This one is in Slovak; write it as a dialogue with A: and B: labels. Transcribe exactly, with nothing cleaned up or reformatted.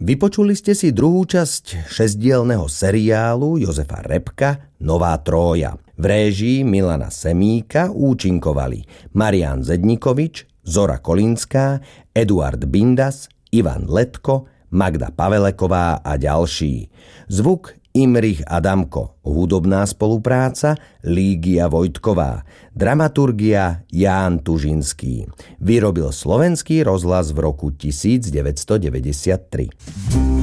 A: Vypočuli ste si druhú časť šesťdielneho seriálu Jozefa Repka Nová Trója. V réžii Milana Semíka účinkovali Marián Zednikovič, Zora Kolínská, Eduard Bindas, Ivan Letko, Magda Paveleková a ďalší. Zvuk Imrich Adamko, hudobná spolupráca Lígia Vojtková, dramaturgia Ján Tužinský. Vyrobil Slovenský rozhlas v roku devätnásťstodeväťdesiattri.